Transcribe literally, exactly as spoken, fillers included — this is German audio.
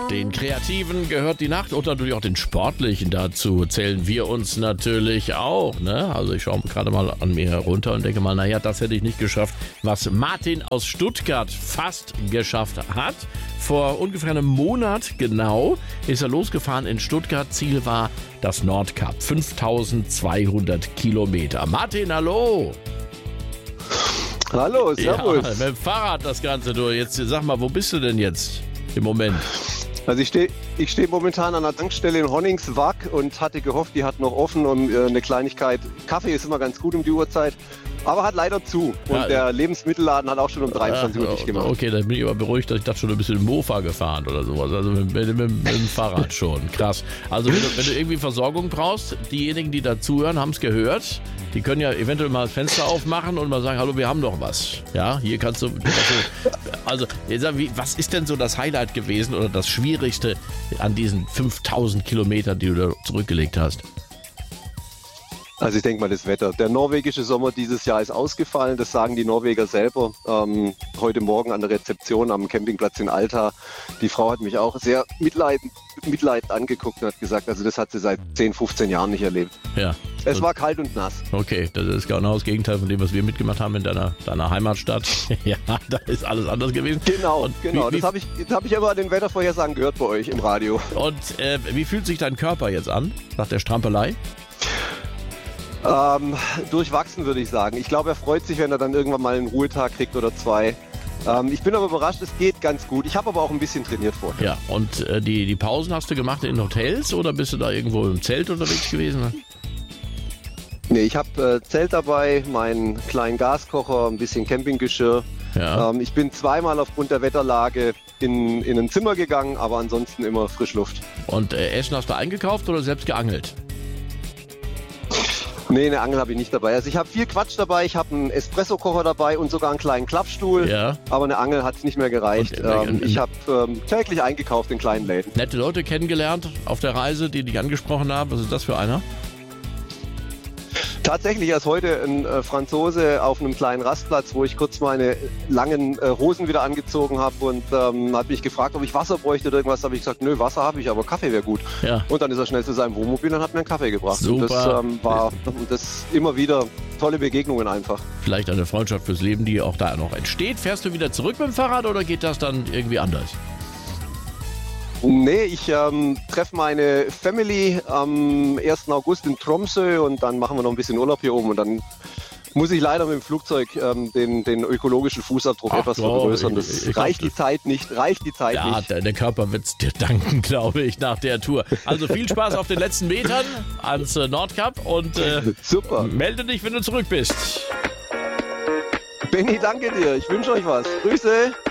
Den Kreativen gehört die Nacht und natürlich auch den Sportlichen. Dazu zählen wir uns natürlich auch. Ne? Also ich schaue gerade mal an mir herunter und denke mal, naja, das hätte ich nicht geschafft, was Martin aus Stuttgart fast geschafft hat. Vor ungefähr einem Monat genau ist er losgefahren in Stuttgart. Ziel war das Nordkap, fünftausendzweihundert Kilometer. Martin, hallo! Hallo, servus. Ja, mit dem Fahrrad das Ganze durch. Jetzt sag mal, wo bist du denn jetzt im Moment? Also ich stehe ich steh momentan an der Tankstelle in Honningswag und hatte gehofft, die hat noch offen und äh, eine Kleinigkeit. Kaffee ist immer ganz gut um die Uhrzeit, aber hat leider zu. Und Ja, der Lebensmittelladen hat auch schon um dreiundzwanzig Uhr dicht gemacht. Okay, dann bin ich aber beruhigt, dass ich dachte schon ein bisschen im Mofa gefahren oder sowas. Also mit, mit, mit, mit dem Fahrrad schon. Krass. Also wenn du, wenn du irgendwie Versorgung brauchst, diejenigen, die da zuhören, haben es gehört. Die können ja eventuell mal das Fenster aufmachen und mal sagen, hallo, wir haben doch was. Ja, hier kannst du... Also, jetzt sag, wie, was ist denn so das Highlight gewesen oder das Schwierigste an diesen fünftausend Kilometern, die du da zurückgelegt hast? Also ich denke mal das Wetter. Der norwegische Sommer dieses Jahr ist ausgefallen, das sagen die Norweger selber. Ähm, heute Morgen an der Rezeption am Campingplatz in Alta. Die Frau hat mich auch sehr mitleidend, mitleidend angeguckt und hat gesagt, also das hat sie seit zehn, fünfzehn Jahren nicht erlebt. Ja. Es war kalt und nass. Okay, das ist genau das Gegenteil von dem, was wir mitgemacht haben in deiner, deiner Heimatstadt. Ja, da ist alles anders gewesen. Genau, und genau. Wie, wie, das habe ich, hab ich aber an den Wettervorhersagen gehört bei euch im Radio. Und äh, wie fühlt sich dein Körper jetzt an nach der Strampelei? Ähm, durchwachsen würde ich sagen. Ich glaube, er freut sich, wenn er dann irgendwann mal einen Ruhetag kriegt oder zwei. Ähm, ich bin aber überrascht, es geht ganz gut. Ich habe aber auch ein bisschen trainiert vorher. Ja, und äh, die, die Pausen hast du gemacht in Hotels oder bist du da irgendwo im Zelt unterwegs gewesen? Nee, ich habe äh, Zelt dabei, meinen kleinen Gaskocher, ein bisschen Campinggeschirr. Ja. Ähm, ich bin zweimal aufgrund der Wetterlage in, in ein Zimmer gegangen, aber ansonsten immer Frischluft. Und äh, Essen hast du eingekauft oder selbst geangelt? Nee, eine Angel habe ich nicht dabei. Also ich habe viel Quatsch dabei, ich habe einen Espresso-Kocher dabei und sogar einen kleinen Klappstuhl. Ja. Aber eine Angel hat es nicht mehr gereicht. Und, äh, ähm, ich habe ähm, täglich eingekauft in kleinen Läden. Nette Leute kennengelernt auf der Reise, die dich angesprochen haben. Was ist das für einer? Tatsächlich erst heute ein äh, Franzose auf einem kleinen Rastplatz, wo ich kurz meine langen äh, Hosen wieder angezogen habe und ähm, hat mich gefragt, ob ich Wasser bräuchte oder irgendwas. Da habe ich gesagt, nö, Wasser habe ich, aber Kaffee wäre gut. Ja. Und dann ist er schnell zu seinem Wohnmobil und hat mir einen Kaffee gebracht. Super. Und das ähm, war das immer wieder tolle Begegnungen einfach. Vielleicht eine Freundschaft fürs Leben, die auch da noch entsteht. Fährst du wieder zurück mit dem Fahrrad oder geht das dann irgendwie anders? Nee, ich ähm, treffe meine Family am ersten August in Tromsø und dann machen wir noch ein bisschen Urlaub hier oben und dann muss ich leider mit dem Flugzeug ähm, den, den ökologischen Fußabdruck Ach, etwas doch, vergrößern. Das ich- ich reicht glaub, die Zeit nicht, reicht die Zeit Ja, nicht. der, der Körper wird es dir danken, glaube ich, nach der Tour. Also viel Spaß auf den letzten Metern ans äh, Nordkap und äh, Super. melde dich, wenn du zurück bist. Benni, danke dir. Ich wünsche euch was. Grüße.